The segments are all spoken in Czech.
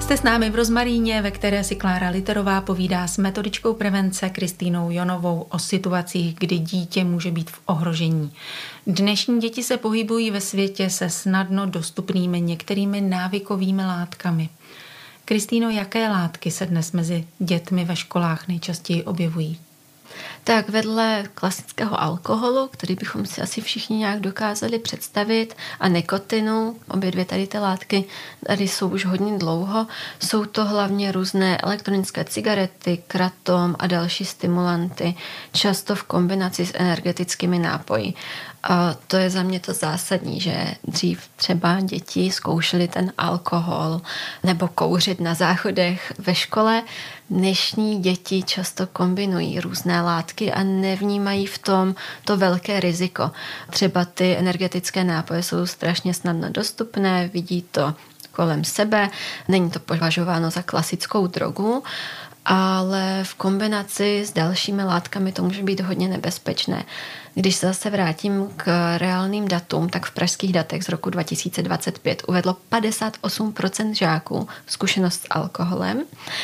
Jste s námi v Rozmaríně, ve které si Klára Literová povídá s metodičkou prevence Kristýnou Jonovou o situacích, kdy dítě může být v ohrožení. Dnešní děti se pohybují ve světě se snadno dostupnými některými návykovými látkami. Kristýno, jaké látky se dnes mezi dětmi ve školách nejčastěji objevují? Tak vedle klasického alkoholu, který bychom si asi všichni nějak dokázali představit, a nikotinu, obě dvě tady ty látky tady jsou už hodně dlouho, jsou to hlavně různé elektronické cigarety, kratom a další stimulanty, často v kombinaci s energetickými nápoji. A to je za mě to zásadní, že dřív třeba děti zkoušely ten alkohol nebo kouřit na záchodech ve škole. Dnešní děti často kombinují různé látky a nevnímají v tom to velké riziko. Třeba ty energetické nápoje jsou strašně snadno dostupné, vidí to kolem sebe, není to považováno za klasickou drogu, ale v kombinaci s dalšími látkami to může být hodně nebezpečné. Když se zase vrátím k reálným datům, tak v pražských datech z roku 2025 uvedlo 58% žáků zkušenost s alkoholem,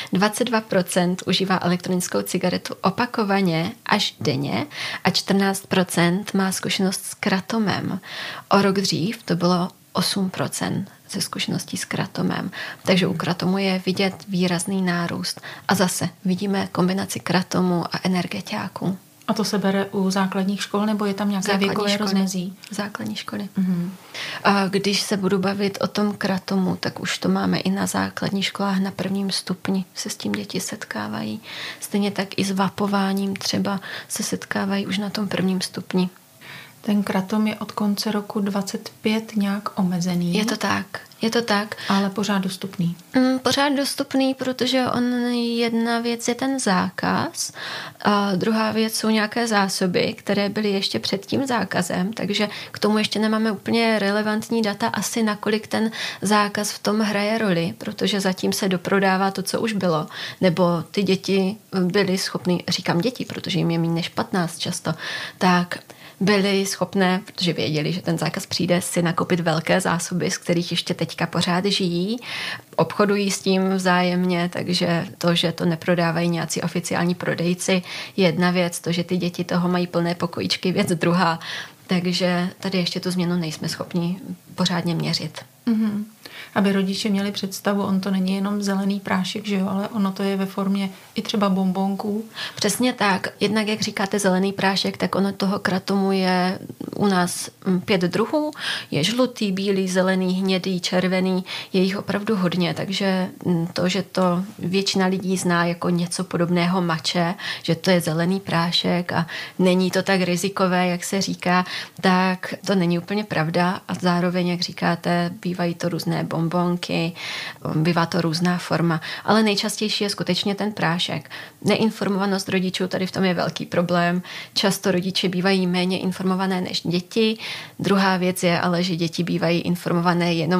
22% užívá elektronickou cigaretu opakovaně až denně a 14% má zkušenost s kratomem. O rok dřív to bylo 8% ze zkušeností s kratomem. Takže u kratomu je vidět výrazný nárůst. A zase vidíme kombinaci kratomu a energetiáků. A to se bere u základních škol, nebo je tam nějaké věkové rozmezí? Základní školy. Mm-hmm. A když se budu bavit o tom kratomu, tak už to máme i na základních školách na prvním stupni. Se s tím děti setkávají. Stejně tak i s vapováním třeba se setkávají už na tom prvním stupni. Ten kratom je od konce roku 25 nějak omezený. Je to tak. Ale pořád dostupný. Pořád dostupný, protože jedna věc je ten zákaz a druhá věc jsou nějaké zásoby, které byly ještě před tím zákazem, takže k tomu ještě nemáme úplně relevantní data asi nakolik ten zákaz v tom hraje roli, protože zatím se doprodává to, co už bylo. Nebo ty děti byly schopny, říkám děti, protože jim je méně než 15 často, tak byli schopné, protože věděli, že ten zákaz přijde, si nakoupit velké zásoby, z kterých ještě teďka pořád žijí, obchodují s tím vzájemně, takže to, že to neprodávají nějací oficiální prodejci, je jedna věc, to, že ty děti toho mají plné pokojíčky, věc druhá. Takže tady ještě tu změnu nejsme schopni pořádně měřit. Mm-hmm. Aby rodiče měli představu, on to není jenom zelený prášek, že jo, ale ono to je ve formě i třeba bonbonků. Přesně tak. Jednak, jak říkáte, zelený prášek, tak ono toho kratomu je u nás 5 druhů. Je žlutý, bílý, zelený, hnědý, červený. Je jich opravdu hodně, takže to, že to většina lidí zná jako něco podobného mače, že to je zelený prášek a není to tak rizikové, jak se říká, tak to není úplně pravda a zároveň, jak říkáte, bývají to různé bonbonky, bývá to různá forma, ale nejčastější je skutečně ten prášek. Neinformovanost rodičů, tady v tom je velký problém. Často rodiče bývají méně informované než děti. Druhá věc je ale, že děti bývají informované jenom